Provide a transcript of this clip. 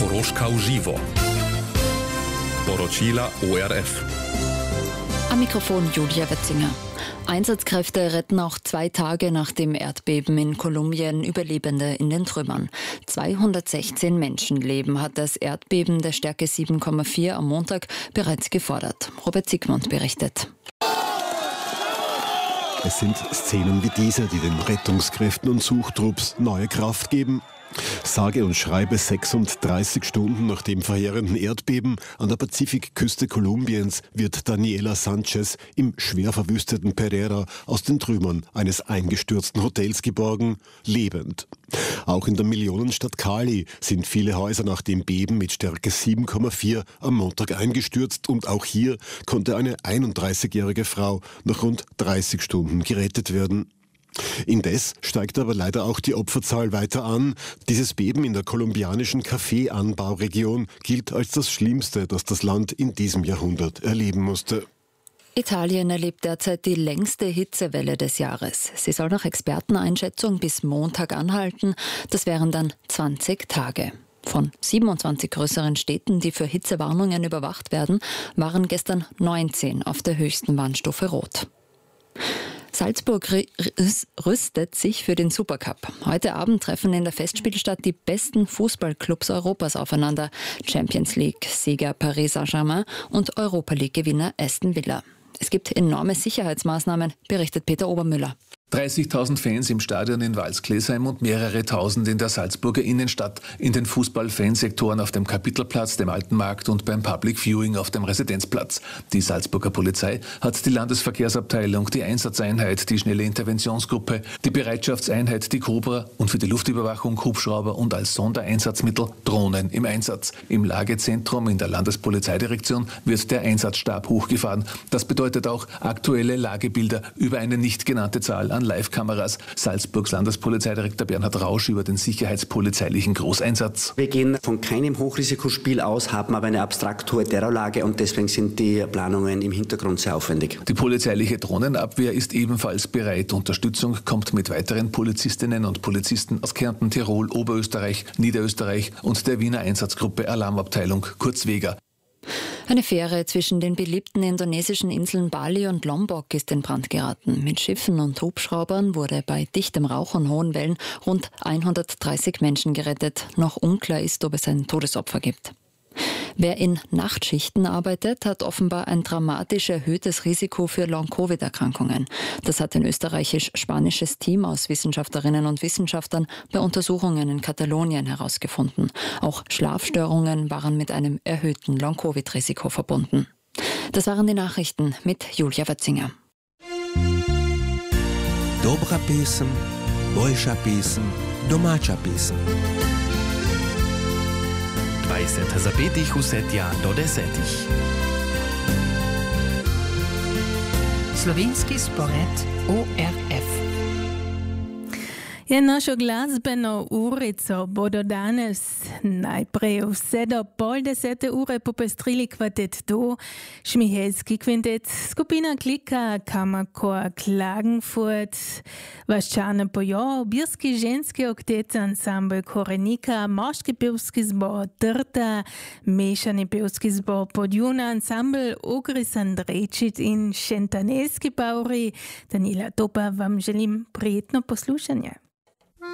Dorożka Uživo. Poročila ORF. Am Mikrofon Julia Wetzinger. Einsatzkräfte retten auch 2 Tage nach dem Erdbeben in Kolumbien Überlebende in den Trümmern. 216 Menschenleben hat das Erdbeben der Stärke 7,4 am Montag bereits gefordert. Robert Siegmund berichtet. Es sind Szenen wie diese, die den Rettungskräften und Suchtrupps neue Kraft geben. Sage und schreibe 36 Stunden nach dem verheerenden Erdbeben an der Pazifikküste Kolumbiens wird Daniela Sanchez im schwer verwüsteten Pereira aus den Trümmern eines eingestürzten Hotels geborgen, lebend. Auch in der Millionenstadt Cali sind viele Häuser nach dem Beben mit Stärke 7,4 am Montag eingestürzt und auch hier konnte eine 31-jährige Frau nach rund 30 Stunden gerettet werden. Indes steigt aber leider auch die Opferzahl weiter an. Dieses Beben in der kolumbianischen Kaffeeanbauregion gilt als das Schlimmste, das das Land in diesem Jahrhundert erleben musste. Italien erlebt derzeit die längste Hitzewelle des Jahres. Sie soll nach Experteneinschätzung bis Montag anhalten. Das wären dann 20 Tage. Von 27 größeren Städten, die für Hitzewarnungen überwacht werden, waren gestern 19 auf der höchsten Warnstufe Rot. Salzburg rüstet sich für den Supercup. Heute Abend treffen in der Festspielstadt die besten Fußballclubs Europas aufeinander. Champions League-Sieger Paris Saint-Germain und Europa League-Gewinner Aston Villa. Es gibt enorme Sicherheitsmaßnahmen, berichtet Peter Obermüller. 30.000 Fans im Stadion in Walsglesheim und mehrere Tausend in der Salzburger Innenstadt, in den Fußball-Fansektoren auf dem Kapitelplatz, dem Alten Markt und beim Public Viewing auf dem Residenzplatz. Die Salzburger Polizei hat die Landesverkehrsabteilung, die Einsatzeinheit, die schnelle Interventionsgruppe, die Bereitschaftseinheit, die Cobra und für die Luftüberwachung Hubschrauber und als Sondereinsatzmittel Drohnen im Einsatz. Im Lagezentrum in der Landespolizeidirektion wird der Einsatzstab hochgefahren. Das bedeutet auch aktuelle Lagebilder über eine nicht genannte Zahl an Live-Kameras. Salzburgs Landespolizeidirektor Bernhard Rausch über den sicherheitspolizeilichen Großeinsatz. Wir gehen von keinem Hochrisikospiel aus, haben aber eine abstrakt hohe Terrorlage und deswegen sind die Planungen im Hintergrund sehr aufwendig. Die polizeiliche Drohnenabwehr ist ebenfalls bereit. Unterstützung kommt mit weiteren Polizistinnen und Polizisten aus Kärnten, Tirol, Oberösterreich, Niederösterreich und der Wiener Einsatzgruppe Alarmabteilung, kurz WEGA. Eine Fähre zwischen den beliebten indonesischen Inseln Bali und Lombok ist in Brand geraten. Mit Schiffen und Hubschraubern wurde bei dichtem Rauch und hohen Wellen rund 130 Menschen gerettet. Noch unklar ist, ob es ein Todesopfer gibt. Wer in Nachtschichten arbeitet, hat offenbar ein dramatisch erhöhtes Risiko für Long-Covid-Erkrankungen. Das hat ein österreichisch-spanisches Team aus Wissenschaftlerinnen und Wissenschaftlern bei Untersuchungen in Katalonien herausgefunden. Auch Schlafstörungen waren mit einem erhöhten Long-Covid-Risiko verbunden. Das waren die Nachrichten mit Julia Wetzinger. Dobra pesem, boljša pesem, domača pesem. 20 zapetih vsetja do 10. Slovenski spored ORF. Je našo glasbeno urico bodo danes najprej vse do 9:30 popestrili kvartet Do, Šmihelski kvintet, skupina Klika, Kammerchor Klagenfurt, Vaščane Pojo, Birski ženski oktet, ansambl Korenika, moški pevski zbor Trta, mešani pevski zbor Podjuna, ansambl Ogris Andrejčič in šentaneski pauri. Daniela Topa vam želim prijetno poslušanje.